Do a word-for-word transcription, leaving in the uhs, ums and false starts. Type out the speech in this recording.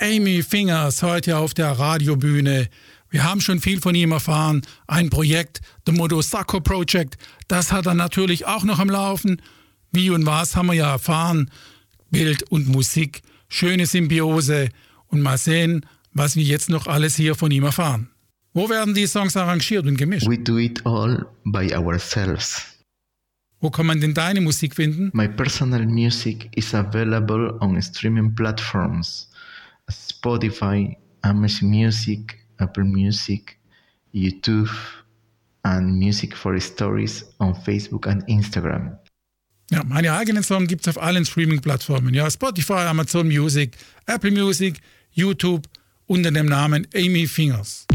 Amy Fingers heute auf der Radiobühne. Wir haben schon viel von ihm erfahren. Ein Projekt, The Modo Sacco Project, das hat er natürlich auch noch am Laufen. Wie und was haben wir ja erfahren. Bild und Musik, schöne Symbiose. Und mal sehen, was wir jetzt noch alles hier von ihm erfahren. Wo werden die Songs arrangiert und gemischt? We do it all by ourselves. Wo kann man denn deine Musik finden? My personal music is available on streaming platforms, Spotify, Amazon Music, Apple Music, YouTube and Music for Stories on Facebook and Instagram. Ja, meine eigenen Songs gibt es auf allen Streaming-Plattformen. Ja, Spotify, Amazon Music, Apple Music, YouTube unter dem Namen Amy Fingers.